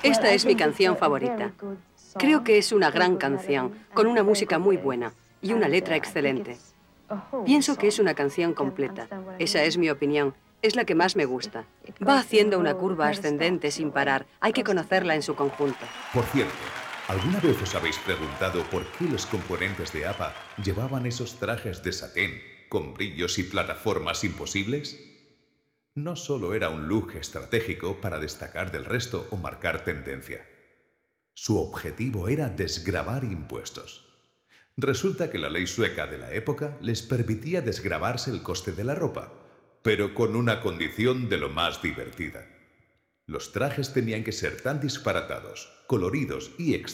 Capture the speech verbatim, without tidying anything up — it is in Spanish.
Esta es mi canción favorita. Creo que es una gran canción, con una música muy buena y una letra excelente. Pienso que es una canción completa. Esa es mi opinión. Es la que más me gusta. Va haciendo una curva ascendente sin parar. Hay que conocerla en su conjunto. Por cierto, ¿alguna vez os habéis preguntado por qué los componentes de ABBA llevaban esos trajes de satén con brillos y plataformas imposibles? No solo era un look estratégico para destacar del resto o marcar tendencia. Su objetivo era desgravar impuestos. Resulta que la ley sueca de la época les permitía desgravarse el coste de la ropa, pero con una condición de lo más divertida. Los trajes tenían que ser tan disparatados, coloridos y